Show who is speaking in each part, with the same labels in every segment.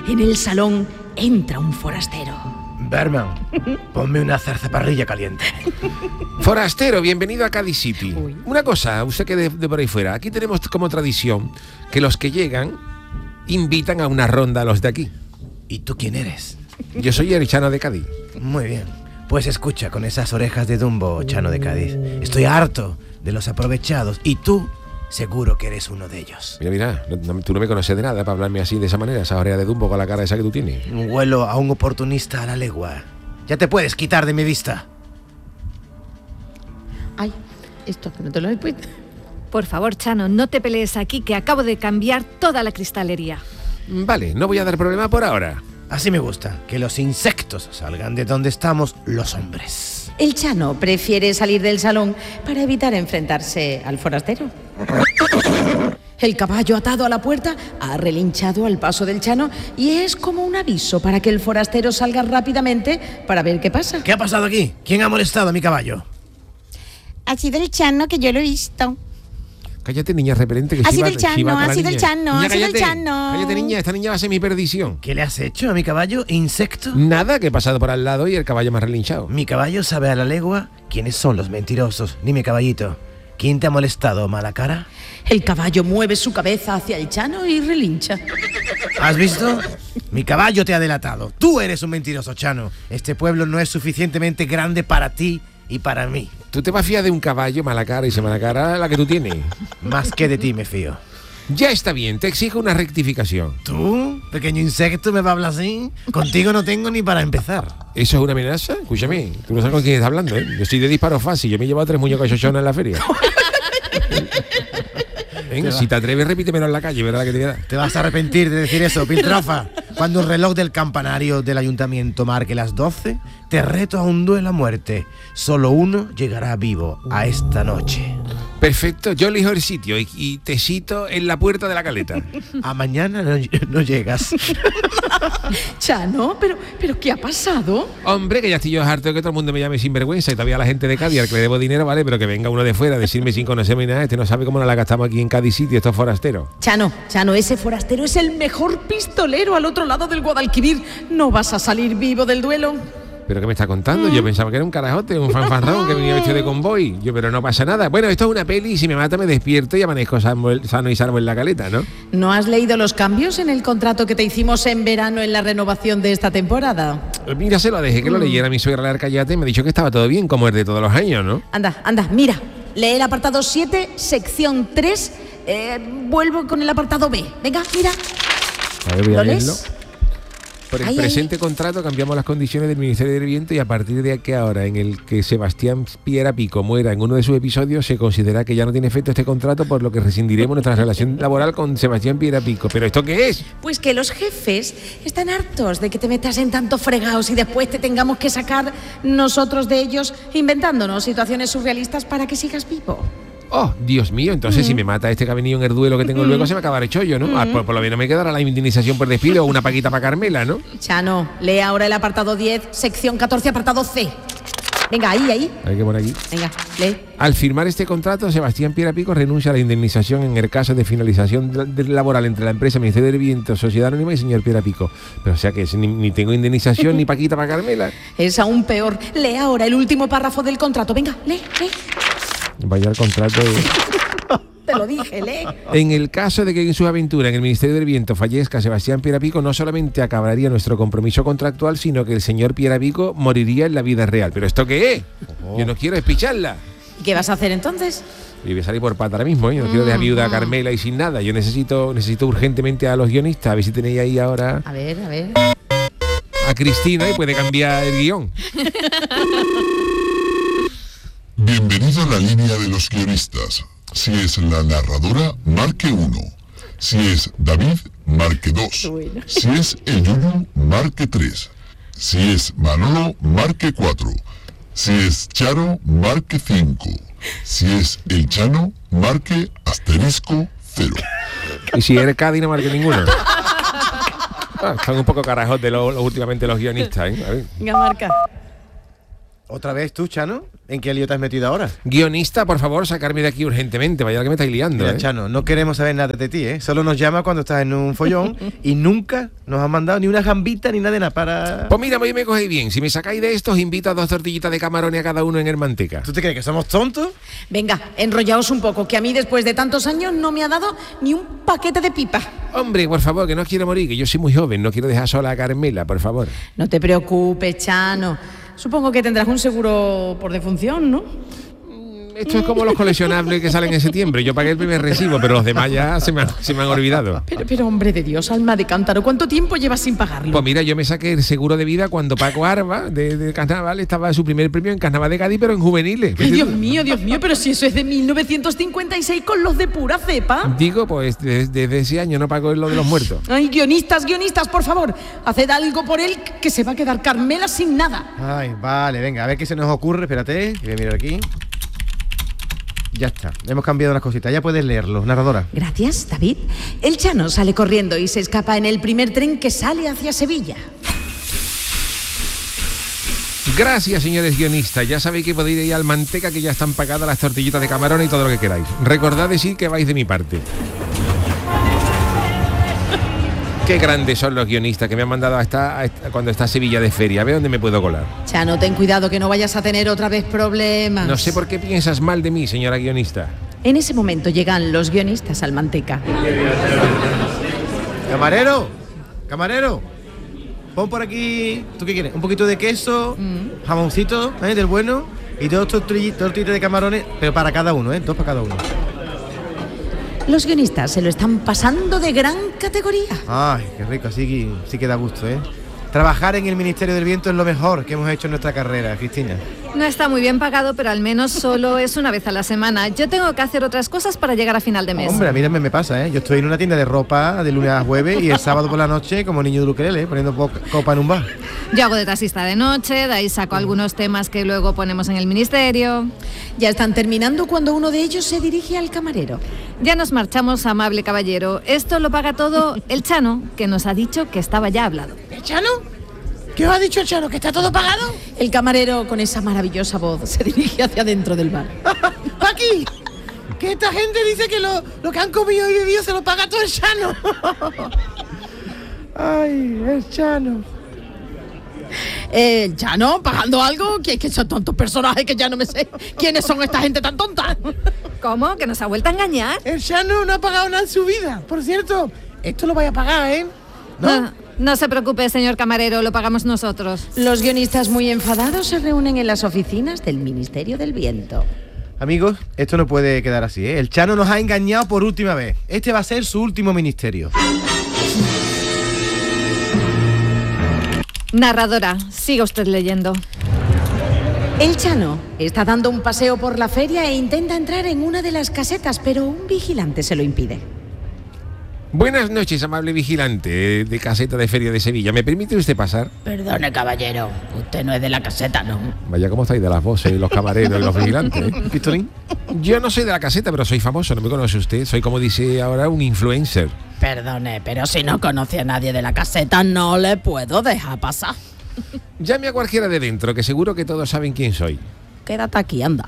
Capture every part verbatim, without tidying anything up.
Speaker 1: En el salón entra un forastero.
Speaker 2: Berman, ponme una zarzaparrilla caliente.
Speaker 3: Forastero, bienvenido a Cádiz City.
Speaker 1: Uy.
Speaker 3: Una cosa, usted que de, de por ahí fuera, aquí tenemos como tradición que los que llegan invitan a una ronda a los de aquí.
Speaker 2: ¿Y tú quién eres?
Speaker 3: Yo soy el Chano de Cádiz.
Speaker 2: Muy bien. Pues escucha, con esas orejas de Dumbo, Chano de Cádiz. Estoy harto de los aprovechados y tú seguro que eres uno de ellos.
Speaker 3: Mira, mira, no, no, tú no me conoces de nada para hablarme así de esa manera, esa oreja de Dumbo con la cara esa que tú tienes.
Speaker 2: Huelo a un oportunista a la legua. Ya te puedes quitar de mi vista.
Speaker 1: Ay, esto que no te lo he puesto.
Speaker 4: Por favor, Chano, no te pelees aquí, que acabo de cambiar toda la cristalería.
Speaker 3: Vale, no voy a dar problema por ahora.
Speaker 2: Así me gusta, que los insectos salgan de donde estamos los hombres.
Speaker 1: El Chano prefiere salir del salón para evitar enfrentarse al forastero. El caballo atado a la puerta ha relinchado al paso del Chano y es como un aviso para que el forastero salga rápidamente para ver qué pasa.
Speaker 2: ¿Qué ha pasado aquí? ¿Quién ha molestado a mi caballo?
Speaker 5: Ha sido el Chano, que yo lo he visto.
Speaker 3: Cállate, niña repelente, que
Speaker 5: Ha
Speaker 3: sí
Speaker 5: sido
Speaker 3: va-
Speaker 5: el
Speaker 3: sí va
Speaker 5: Chano,
Speaker 3: con
Speaker 5: ha
Speaker 3: la
Speaker 5: sido el
Speaker 3: niña.
Speaker 5: Chano,
Speaker 3: Niña,
Speaker 5: ha sido el
Speaker 3: cállate.
Speaker 5: Chano.
Speaker 3: Cállate, niña, esta niña va a ser mi perdición.
Speaker 2: ¿Qué le has hecho a mi caballo, insecto?
Speaker 3: Nada, que he pasado por al lado y el caballo me ha relinchado.
Speaker 2: Mi caballo sabe a la legua quiénes son los mentirosos. Dime, caballito, ¿quién te ha molestado, mala cara?
Speaker 1: El caballo mueve su cabeza hacia el Chano y relincha.
Speaker 2: ¿Has visto? Mi caballo te ha delatado. Tú eres un mentiroso, Chano. Este pueblo no es suficientemente grande para ti y para mí.
Speaker 3: ¿Tú te vas a fiar de un caballo mala cara y se mala cara la que tú tienes?
Speaker 2: Más que de ti me fío.
Speaker 3: Ya está bien, te exijo una rectificación.
Speaker 2: ¿Tú, pequeño insecto, me va a hablar así? Contigo no tengo ni para empezar.
Speaker 3: ¿Eso es una amenaza? Escúchame, tú no sabes con quién estás hablando, ¿eh? Yo soy de disparo fácil, yo me he llevado tres muñecos chochones en la feria. Venga, si te atreves, repítemelo en la calle, verás la que te queda.
Speaker 2: Te vas a arrepentir de decir eso, piltrafa. Cuando el reloj del campanario del ayuntamiento marque las doce, te reto a un duelo a muerte. Solo uno llegará vivo a esta noche.
Speaker 3: Perfecto, yo elijo el sitio y, y te cito en la puerta de la caleta.
Speaker 2: A mañana no, no llegas.
Speaker 1: Chano, pero, pero ¿qué ha pasado?
Speaker 3: Hombre, que ya estoy yo harto de que todo el mundo me llame sinvergüenza y todavía la gente de Cádiz al que le debo dinero, vale, pero que venga uno de fuera a decirme sin conocerme nada, este no sabe cómo nos la gastamos aquí en Cádiz City, estos forasteros.
Speaker 1: Chano, Chano, ese forastero es el mejor pistolero al otro lado del Guadalquivir. ¿No vas a salir vivo del duelo?
Speaker 3: ¿Pero qué me está contando? Yo pensaba que era un carajote, un fanfarrón que venía vestido de convoy. Yo, pero no pasa nada. Bueno, esto es una peli y si me mata me despierto y amanezco sano sano y salvo en la caleta, ¿no?
Speaker 1: ¿No has leído los cambios en el contrato que te hicimos en verano en la renovación de esta temporada?
Speaker 3: Mira, se lo dejé que lo leyera mi suegra la Arcayate y me ha dicho que estaba todo bien, como es de todos los años, ¿no?
Speaker 1: Anda, anda, mira. Lee el apartado siete, sección tres. Eh, vuelvo con el apartado B. Venga, mira.
Speaker 3: A ver, voy a
Speaker 1: ¿Lo
Speaker 3: leerlo.
Speaker 1: lees?
Speaker 3: Por el
Speaker 1: Ahí,
Speaker 3: presente
Speaker 1: ahí.
Speaker 3: contrato cambiamos las condiciones del Ministerio del Viento y a partir de que ahora en el que Sebastián Piera Pico muera en uno de sus episodios se considera que ya no tiene efecto este contrato, por lo que rescindiremos nuestra relación laboral con Sebastián Piera Pico. ¿Pero esto qué es?
Speaker 1: Pues que los jefes están hartos de que te metas en tantos fregados y después te tengamos que sacar nosotros de ellos inventándonos situaciones surrealistas para que sigas vivo.
Speaker 3: Oh, Dios mío, entonces
Speaker 1: Mm.
Speaker 3: si me mata este que ha venido en el duelo que tengo luego se me acabará el chollo, ¿no? Ah, por, por lo menos me quedará la indemnización por despido o una paquita para Carmela, ¿no?
Speaker 1: Chano, lee ahora el apartado diez, sección catorce, apartado C. Venga, ahí, ahí.
Speaker 3: Hay que poner aquí.
Speaker 1: Venga, lee.
Speaker 3: Al firmar este contrato, Sebastián Piera Pico renuncia a la indemnización en el caso de finalización de- de laboral entre la empresa Ministerio del Viento, Sociedad Anónima y señor Piera Pico. Pero o sea que es- ni, ni tengo indemnización ni paquita para Carmela.
Speaker 1: Es aún peor. Lee ahora el último párrafo del contrato. Venga, lee, lee.
Speaker 3: Vaya el contrato. de-
Speaker 1: Te lo dije, lee.
Speaker 3: En el caso de que en su aventura en el Ministerio del Viento fallezca Sebastián Piera Pico, no solamente acabaría nuestro compromiso contractual, sino que el señor Piera Pico moriría en la vida real. ¿Pero esto qué es? Yo no quiero espicharla.
Speaker 1: ¿Y qué vas a hacer entonces?
Speaker 3: Y voy a salir por pata ahora mismo, ¿eh? Yo no quiero dejar viuda a Carmela y sin nada. Yo necesito, necesito urgentemente a los guionistas. A ver si tenéis ahí ahora
Speaker 1: A ver, a ver.
Speaker 3: a Cristina y puede cambiar el guión.
Speaker 6: Bienvenido a la línea de los guionistas. Si es la narradora, marque uno. Si es David, marque dos. Si es el Yuyu, marque tres. Si es Manolo, marque cuatro. Si es Charo, marque cinco. Si es el Chano, marque asterisco cero.
Speaker 3: Y si eres Cádiz, no marque ninguno. Ah, están un poco carajotes los, los- últimamente los guionistas, ¿eh? A ver.
Speaker 1: Venga, marca.
Speaker 2: Otra vez tú, Chano. ¿En qué lío te has metido ahora?
Speaker 3: Guionista, por favor, sacarme de aquí urgentemente. Vaya que me estáis liando.
Speaker 2: Mira,
Speaker 3: ¿eh?
Speaker 2: Chano, no queremos saber nada de ti, ¿eh? Solo nos llama cuando estás en un follón y nunca nos han mandado ni una gambita ni nada de nada para...
Speaker 3: Pues mira, hoy me cogéis bien. Si me sacáis de esto, os invito a dos tortillitas de camarones a cada uno en el manteca.
Speaker 2: ¿Tú te crees que somos tontos?
Speaker 1: Venga, enrollaos un poco, que a mí después de tantos años no me ha dado ni un paquete de pipa.
Speaker 3: Hombre, por favor, que no quiero morir, que yo soy muy joven. No quiero dejar sola a Carmela, por favor.
Speaker 1: No te preocupes, Chano. Supongo que tendrás un seguro por defunción, ¿no?
Speaker 3: Esto es como los coleccionables que salen en septiembre. Yo pagué el primer recibo, pero los demás ya se me han, se me han olvidado.
Speaker 1: Pero, pero, hombre de Dios, alma de cántaro, ¿cuánto tiempo llevas sin pagarlo?
Speaker 3: Pues mira, yo me saqué el seguro de vida cuando Paco Arba, de, de Carnaval, estaba su primer premio en Carnaval de Cádiz, pero en juveniles.
Speaker 1: Ay, Dios mío, Dios mío, pero si eso es de mil novecientos cincuenta y seis con los de pura cepa.
Speaker 3: Digo, pues desde, desde ese año no pago lo de los muertos.
Speaker 1: Ay, guionistas, guionistas, por favor, haced algo por él, que se va a quedar Carmela sin nada.
Speaker 2: Ay, vale, venga, a ver qué se nos ocurre. Espérate, voy a mirar aquí. Ya está, hemos cambiado unas cositas, ya puedes leerlo, narradora.
Speaker 1: Gracias, David. El Chano sale corriendo y se escapa en el primer tren que sale hacia Sevilla.
Speaker 3: Gracias, señores guionistas. Ya sabéis que podéis ir al manteca, que ya están pagadas las tortillitas de camarón y todo lo que queráis. Recordad decir que vais de mi parte. Qué grandes son los guionistas que me han mandado a esta, a esta, cuando está Sevilla de feria. A ver dónde me puedo colar.
Speaker 1: Chano, ten cuidado que no vayas a tener otra vez problemas.
Speaker 3: No sé por qué piensas mal de mí, señora guionista.
Speaker 1: En ese momento llegan los guionistas al manteca.
Speaker 2: Camarero, camarero, pon por aquí, ¿tú qué quieres? Un poquito de queso, mm. jamoncito, ¿eh? Del bueno, y dos tortillitas, tortillitas de camarones, pero para cada uno, ¿eh? Dos para cada uno.
Speaker 1: Los guionistas se lo están pasando de gran categoría.
Speaker 2: Ay, qué rico, así sí que da gusto, ¿eh? Trabajar en el Ministerio del Viento es lo mejor que hemos hecho en nuestra carrera, Cristina.
Speaker 4: No está muy bien pagado, pero al menos solo es una vez a la semana. Yo tengo que hacer otras cosas para llegar a final de mes.
Speaker 2: Hombre, a mí también me pasa, ¿eh? Yo estoy en una tienda de ropa de lunes a jueves y el sábado por la noche como niño de ukelele, ¿eh? Poniendo copa en un bar.
Speaker 4: Yo hago de taxista de noche, de ahí saco algunos temas que luego ponemos en el ministerio.
Speaker 1: Ya están terminando cuando uno de ellos se dirige al camarero.
Speaker 4: Ya nos marchamos, amable caballero. Esto lo paga todo el Chano, que nos ha dicho que estaba ya hablado.
Speaker 5: ¿El Chano? ¿Qué os ha dicho el Chano? ¿Que está todo pagado?
Speaker 1: El camarero, con esa maravillosa voz, se dirige hacia adentro del bar.
Speaker 5: ¡Paqui! Que esta gente dice que lo, lo que han comido y bebido se lo paga todo el Chano.
Speaker 2: Ay, el Chano.
Speaker 1: ¿El Chano pagando algo? ¿Qué, que son tantos personajes que ya no me sé quiénes son esta gente tan tonta?
Speaker 4: ¿Cómo? ¿Que nos ha vuelto a engañar?
Speaker 5: El Chano no ha pagado nada en su vida. Por cierto, esto lo vais a pagar, ¿eh?
Speaker 4: ¿No? No. No se preocupe, señor camarero, lo pagamos nosotros.
Speaker 1: Los guionistas, muy enfadados, se reúnen en las oficinas del Ministerio del Viento.
Speaker 2: Amigos, esto no puede quedar así, ¿eh? El Chano nos ha engañado por última vez. Este va a ser su último ministerio.
Speaker 4: Narradora, siga usted leyendo.
Speaker 1: El Chano está dando un paseo por la feria e intenta entrar en una de las casetas, pero un vigilante se lo impide.
Speaker 3: Buenas noches, amable vigilante de caseta de feria de Sevilla. ¿Me permite usted pasar?
Speaker 5: Perdone, caballero. Usted no es de la caseta, ¿no?
Speaker 3: Vaya, ¿cómo estáis de las voces, los camareros y los vigilantes, ¿eh?
Speaker 2: ¿Pistolín?
Speaker 3: Yo no soy de la caseta, pero soy famoso. ¿No me conoce usted? Soy, como dice ahora, un influencer.
Speaker 5: Perdone, pero si no conoce a nadie de la caseta, no le puedo dejar pasar.
Speaker 3: Llame a cualquiera de dentro, que seguro que todos saben quién soy.
Speaker 1: Quédate aquí, anda.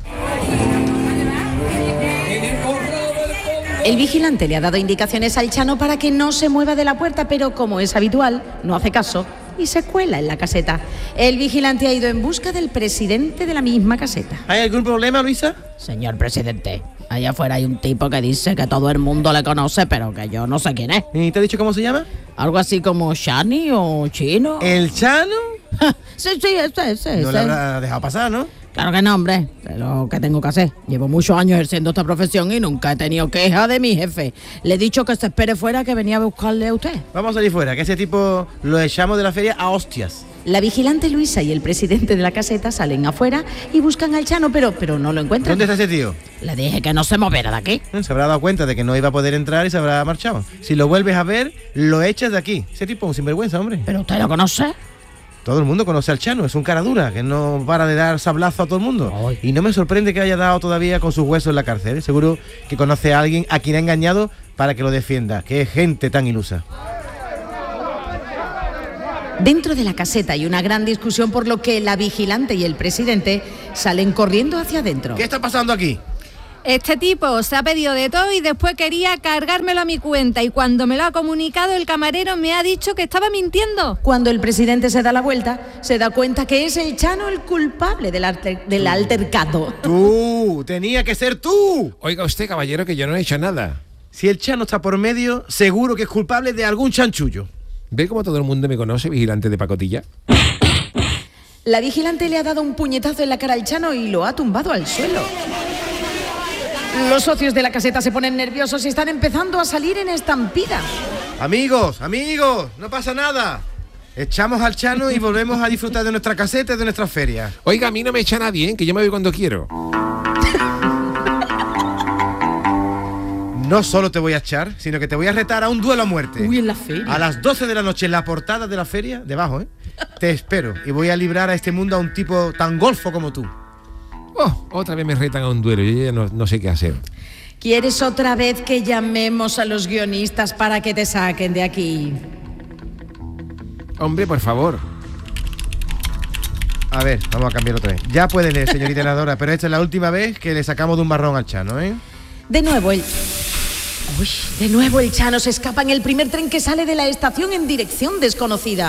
Speaker 1: El vigilante le ha dado indicaciones al Chano para que no se mueva de la puerta, pero como es habitual, no hace caso y se cuela en la caseta. El vigilante ha ido en busca del presidente de la misma caseta.
Speaker 2: ¿Hay algún problema, Luisa?
Speaker 5: Señor presidente, allá afuera hay un tipo que dice que todo el mundo le conoce, pero que yo no sé quién es.
Speaker 2: ¿Y te ha dicho cómo se llama?
Speaker 5: Algo así como Shani o Chino.
Speaker 2: ¿El Chano?
Speaker 5: Sí, sí, ese, ese,
Speaker 2: No
Speaker 5: ese.
Speaker 2: le habrá dejado pasar, ¿no?
Speaker 5: Claro que no, hombre, pero ¿qué tengo que hacer? Llevo muchos años ejerciendo esta profesión y nunca he tenido queja de mi jefe. Le he dicho que se espere fuera, que venía a buscarle a usted.
Speaker 2: Vamos a salir fuera, que ese tipo lo echamos de la feria a hostias.
Speaker 1: La vigilante Luisa y el presidente de la caseta salen afuera y buscan al Chano, pero, pero no lo encuentran.
Speaker 2: ¿Dónde está ese tío?
Speaker 5: Le dije que no se moviera de aquí.
Speaker 2: Se habrá dado cuenta de que no iba a poder entrar y se habrá marchado. Si lo vuelves a ver, lo echas de aquí. Ese tipo es un sinvergüenza, hombre.
Speaker 5: ¿Pero usted lo conoce?
Speaker 2: Todo el mundo conoce al Chano, es un cara dura, que no para de dar sablazo a todo el mundo. Ay. Y no me sorprende que haya dado todavía con sus huesos en la cárcel, ¿eh? Seguro que conoce a alguien a quien ha engañado para que lo defienda. Qué gente tan ilusa.
Speaker 1: Dentro de la caseta hay una gran discusión por lo que la vigilante y el presidente salen corriendo hacia adentro.
Speaker 2: ¿Qué está pasando aquí?
Speaker 4: Este tipo se ha pedido de todo y después quería cargármelo a mi cuenta y cuando me lo ha comunicado el camarero me ha dicho que estaba mintiendo.
Speaker 1: Cuando el presidente se da la vuelta, se da cuenta que es el Chano el culpable del, alter- del altercado.
Speaker 2: Tú, tenía que ser tú.
Speaker 3: Oiga usted, caballero, que yo no he hecho nada.
Speaker 2: Si el Chano está por medio, seguro que es culpable de algún chanchullo.
Speaker 3: ¿Ve cómo todo el mundo me conoce, vigilante de pacotilla?
Speaker 1: La vigilante le ha dado un puñetazo en la cara al Chano y lo ha tumbado al suelo. Los socios de la caseta se ponen nerviosos y están empezando a salir en estampida.
Speaker 2: Amigos, amigos, no pasa nada. Echamos al Chano y volvemos a disfrutar de nuestra caseta y de nuestra feria.
Speaker 3: Oiga, a mí no me echa nadie, ¿eh? Que yo me voy cuando quiero.
Speaker 2: No solo te voy a echar, sino que te voy a retar a un duelo a muerte.
Speaker 1: Uy, en la feria.
Speaker 2: A las doce de la noche en la portada de la feria, debajo, ¿eh? Te espero y voy a librar a este mundo a un tipo tan golfo como tú.
Speaker 3: Oh, otra vez me retan a un duelo, yo ya no, no sé qué hacer.
Speaker 1: ¿Quieres otra vez que llamemos a los guionistas para que te saquen de aquí?
Speaker 3: Hombre, por favor.
Speaker 2: A ver, vamos a cambiar otra vez. Ya puede leer, señorita Nadora, pero esta es la última vez que le sacamos de un marrón al Chano, ¿eh?
Speaker 1: De nuevo el... Uy, de nuevo el Chano se escapa en el primer tren que sale de la estación en dirección desconocida.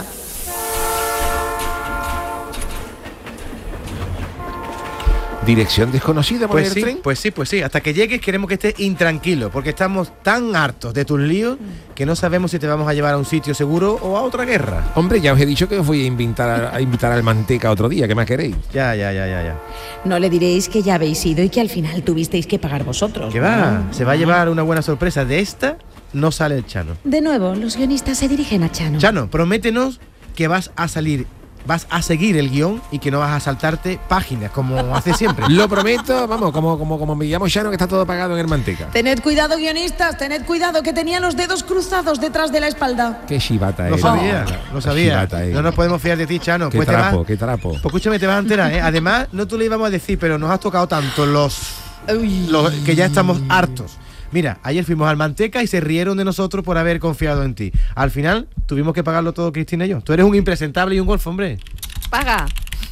Speaker 3: ¿Dirección desconocida por
Speaker 2: Pues
Speaker 3: el
Speaker 2: sí,
Speaker 3: tren?
Speaker 2: pues sí, pues sí. Hasta que llegues queremos que estés intranquilo, porque estamos tan hartos de tus líos que no sabemos si te vamos a llevar a un sitio seguro o a otra guerra.
Speaker 3: Hombre, ya os he dicho que os voy a invitar, a invitar al Manteca otro día, ¿qué más queréis?
Speaker 2: Ya, ya, ya, ya, ya.
Speaker 1: No le diréis que ya habéis ido y que al final tuvisteis que pagar vosotros.
Speaker 2: Que va,
Speaker 1: ¿no?
Speaker 2: se va a llevar una buena sorpresa. De esta no sale el Chano.
Speaker 1: De nuevo, los guionistas se dirigen a Chano.
Speaker 2: Chano, prométenos que vas a salir, vas a seguir el guión y que no vas a saltarte páginas como haces siempre.
Speaker 3: Lo prometo, vamos, como, como, como me llamo Chano, que está todo pagado en el Manteca.
Speaker 1: Tened cuidado, guionistas, tened cuidado, que tenía los dedos cruzados detrás de la espalda.
Speaker 3: Qué chivata
Speaker 2: Lo
Speaker 3: es.
Speaker 2: sabía, lo sabía.
Speaker 3: Chivata es.
Speaker 2: No nos podemos fiar de ti, Chano.
Speaker 3: Qué
Speaker 2: Pues te vas-
Speaker 3: trapo, qué trapo.
Speaker 2: Pues escúchame, te vas a enterar, ¿eh? Además, no te lo íbamos a decir, pero nos has tocado tanto los, los que ya estamos hartos. Mira, ayer fuimos al Manteca y se rieron de nosotros por haber confiado en ti. Al final, tuvimos que pagarlo todo Cristina y yo. Tú eres un impresentable y un golfo, hombre.
Speaker 4: Paga.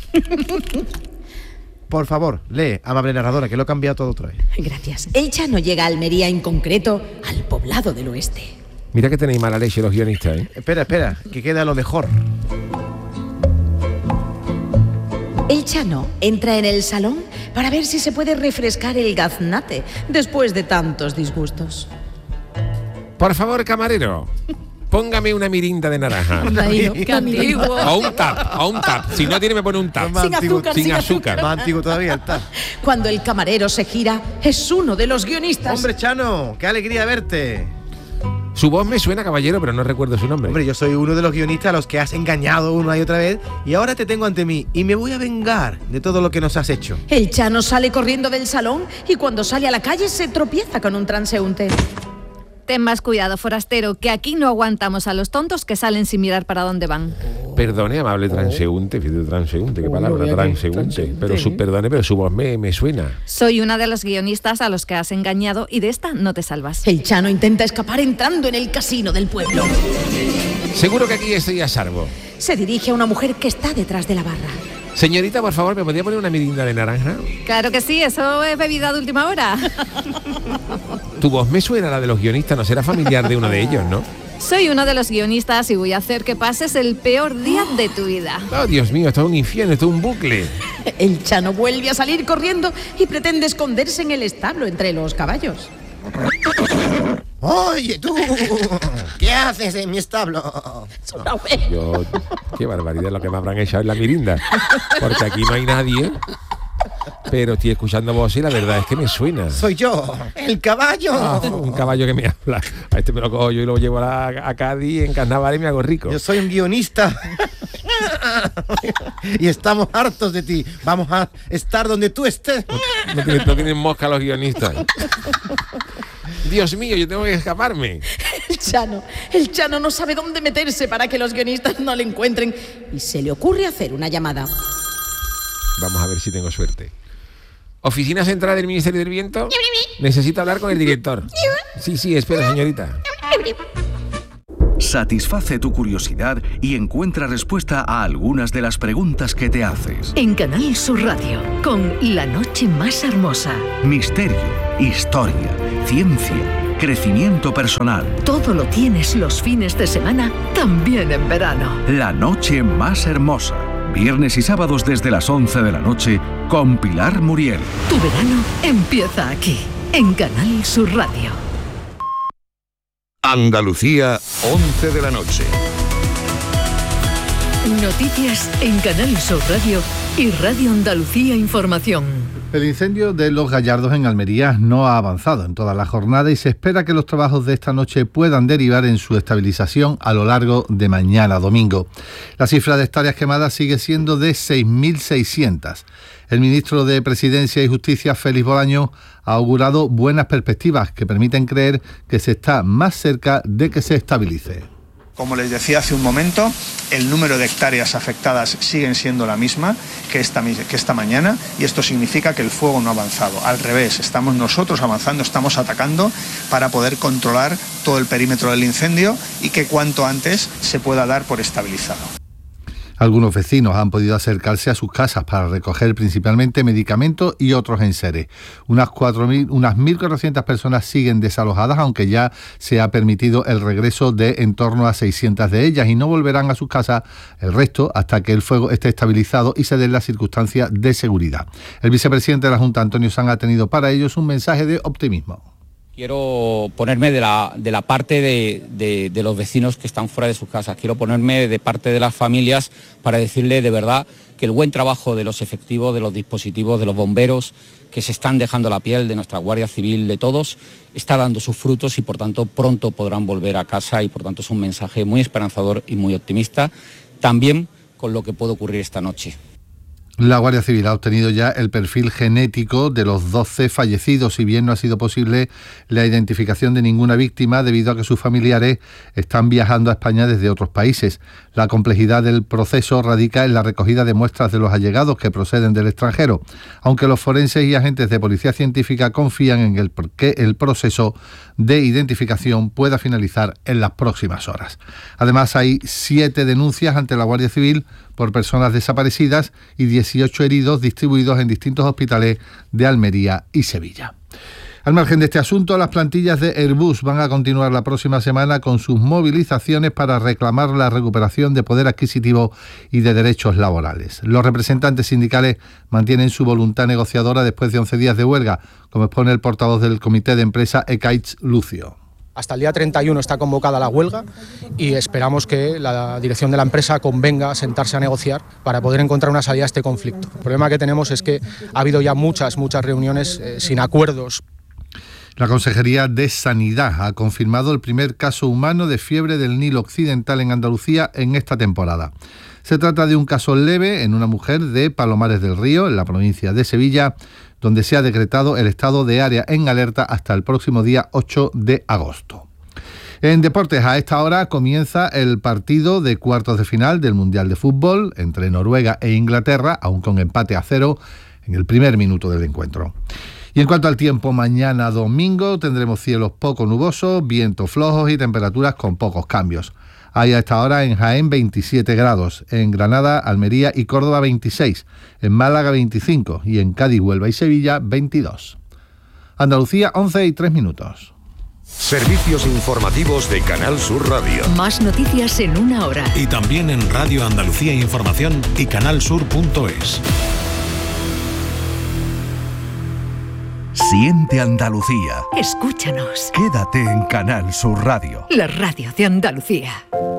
Speaker 2: Por favor, lee, amable narradora, que lo he cambiado todo otra vez.
Speaker 1: Gracias. El Chano llega a Almería, en concreto, al poblado del oeste.
Speaker 3: Mira que tenéis mala leche los guionistas, ¿eh?
Speaker 2: Espera, espera, que queda lo mejor.
Speaker 1: El Chano entra en el salón para ver si se puede refrescar el gaznate después de tantos disgustos.
Speaker 3: Por favor, camarero, póngame una mirinda de naranja.
Speaker 1: Ay, no, qué antiguo.
Speaker 3: O un tap, o un tap. Si no tiene, me pone un tap.
Speaker 2: Más
Speaker 1: Sin
Speaker 2: antiguo-
Speaker 1: azúcar,
Speaker 3: sin
Speaker 1: sin
Speaker 3: azúcar.
Speaker 2: Más antiguo todavía está.
Speaker 1: Cuando el camarero se gira, es uno de los guionistas.
Speaker 2: Hombre, Chano, qué alegría verte.
Speaker 3: Su voz me suena, caballero, pero no recuerdo su nombre.
Speaker 2: Hombre, yo soy uno de los guionistas a los que has engañado una y otra vez y ahora te tengo ante mí y me voy a vengar de todo lo que nos has hecho.
Speaker 1: El Chano sale corriendo del salón y cuando sale a la calle se tropieza con un transeúnte.
Speaker 4: Ten más cuidado, forastero, que aquí no aguantamos a los tontos que salen sin mirar para dónde van.
Speaker 3: Perdone, amable transeúnte, fíjate, transeúnte, qué palabra, transeúnte. Pero su, perdone, pero su voz me, me suena.
Speaker 4: Soy una de los guionistas a los que has engañado y de esta no te salvas.
Speaker 1: El Chano intenta escapar entrando en el casino del pueblo.
Speaker 3: Seguro que aquí estoy a salvo.
Speaker 1: Se dirige a una mujer que está detrás de la barra.
Speaker 3: Señorita, por favor, ¿me podría poner una mirinda de naranja?
Speaker 4: Claro que sí, eso es bebida de última hora.
Speaker 3: Tu voz me suena a la de los guionistas, no será familiar de uno de ellos, ¿no?
Speaker 4: Soy uno de los guionistas y voy a hacer que pases el peor día de tu vida.
Speaker 3: Oh, Dios mío, esto es un infierno, esto es un bucle.
Speaker 1: El Chano vuelve a salir corriendo y pretende esconderse en el establo entre los caballos.
Speaker 2: Oye, tú, ¿qué haces en mi establo?
Speaker 3: Yo, qué barbaridad lo que me habrán echado en la mirinda. Porque aquí no hay nadie. Pero estoy escuchando voces y la verdad es que me suena.
Speaker 2: Soy yo, el caballo.
Speaker 3: Ah, un caballo que me habla. A este me lo cojo yo y lo llevo a, a Cádiz, en carnaval y me hago rico.
Speaker 2: Yo soy un guionista. Y estamos hartos de ti. Vamos a estar donde tú estés.
Speaker 3: No tienen, no tienen mosca los guionistas. Dios mío, yo tengo que escaparme.
Speaker 1: El Chano, el Chano no sabe dónde meterse para que los guionistas no le encuentren y se le ocurre hacer una llamada.
Speaker 3: Vamos a ver si tengo suerte. ¿Oficina Central del Ministerio del Viento? Necesito hablar con el director. Sí, sí, espera, señorita.
Speaker 7: Satisface tu curiosidad y encuentra respuesta a algunas de las preguntas que te haces.
Speaker 8: En Canal Sur Radio, con La Noche Más Hermosa.
Speaker 7: Misterio, historia, ciencia, crecimiento personal.
Speaker 8: Todo lo tienes los fines de semana, también en verano.
Speaker 7: La Noche Más Hermosa. Viernes y sábados desde las once de la noche con Pilar Muriel.
Speaker 8: Tu verano empieza aquí, en Canal Sur Radio.
Speaker 9: Andalucía, once de la noche.
Speaker 8: Noticias en Canal Sur Radio y Radio Andalucía Información.
Speaker 10: El incendio de Los Gallardos en Almería no ha avanzado en toda la jornada y se espera que los trabajos de esta noche puedan derivar en su estabilización a lo largo de mañana domingo. La cifra de hectáreas quemadas sigue siendo de seis mil seiscientas. El ministro de Presidencia y Justicia, Félix Bolaños, ha augurado buenas perspectivas que permiten creer que se está más cerca de que se estabilice.
Speaker 11: Como les decía hace un momento, el número de hectáreas afectadas siguen siendo la misma que esta, que esta mañana y esto significa que el fuego no ha avanzado. Al revés, estamos nosotros avanzando, estamos atacando para poder controlar todo el perímetro del incendio y que cuanto antes se pueda dar por estabilizado.
Speaker 10: Algunos vecinos han podido acercarse a sus casas para recoger principalmente medicamentos y otros enseres. Unas cuatro mil, unas mil cuatrocientas personas siguen desalojadas, aunque ya se ha permitido el regreso de en torno a seiscientas de ellas y no volverán a sus casas el resto hasta que el fuego esté estabilizado y se den las circunstancias de seguridad. El vicepresidente de la Junta, Antonio Sanz, ha tenido para ellos un mensaje de optimismo.
Speaker 12: Quiero ponerme de la, de la parte de, de, de los vecinos que están fuera de sus casas. Quiero ponerme de parte de las familias para decirle de verdad que el buen trabajo de los efectivos, de los dispositivos, de los bomberos, que se están dejando la piel, de nuestra Guardia Civil, de todos, está dando sus frutos y por tanto pronto podrán volver a casa y por tanto es un mensaje muy esperanzador y muy optimista, también con lo que puede ocurrir esta noche.
Speaker 10: La Guardia Civil ha obtenido ya el perfil genético de los doce fallecidos, si bien no ha sido posible la identificación de ninguna víctima debido a que sus familiares están viajando a España desde otros países. La complejidad del proceso radica en la recogida de muestras de los allegados que proceden del extranjero, aunque los forenses y agentes de policía científica confían en el, que el proceso de identificación pueda finalizar en las próximas horas. Además, hay siete denuncias ante la Guardia Civil por personas desaparecidas y dieciocho heridos distribuidos en distintos hospitales de Almería y Sevilla. Al margen de este asunto, las plantillas de Airbus van a continuar la próxima semana con sus movilizaciones para reclamar la recuperación de poder adquisitivo y de derechos laborales. Los representantes sindicales mantienen su voluntad negociadora después de once días de huelga, como expone el portavoz del comité de empresa Ecaitz, Lucio.
Speaker 13: Hasta el día treinta y uno está convocada la huelga y esperamos que la dirección de la empresa convenga a sentarse a negociar para poder encontrar una salida a este conflicto. El problema que tenemos es que ha habido ya muchas, muchas reuniones eh, sin acuerdos.
Speaker 10: La Consejería de Sanidad ha confirmado el primer caso humano de fiebre del Nilo Occidental en Andalucía en esta temporada. Se trata de un caso leve en una mujer de Palomares del Río, en la provincia de Sevilla, donde se ha decretado el estado de área en alerta hasta el próximo día ocho de agosto. En deportes, a esta hora comienza el partido de cuartos de final del Mundial de Fútbol entre Noruega e Inglaterra, aún con empate a cero en el primer minuto del encuentro. Y en cuanto al tiempo, mañana domingo tendremos cielos poco nubosos, vientos flojos y temperaturas con pocos cambios. Hay a esta hora en Jaén veintisiete grados, en Granada, Almería y Córdoba veintiséis, en Málaga veinticinco y en Cádiz, Huelva y Sevilla veintidós. Andalucía, once y tres minutos.
Speaker 9: Servicios informativos de Canal Sur Radio.
Speaker 8: Más noticias en una hora.
Speaker 14: Y también en Radio Andalucía Información y canalsur punto es.
Speaker 7: Siente Andalucía.
Speaker 8: Escúchanos.
Speaker 7: Quédate en Canal Sur Radio.
Speaker 8: La radio de Andalucía.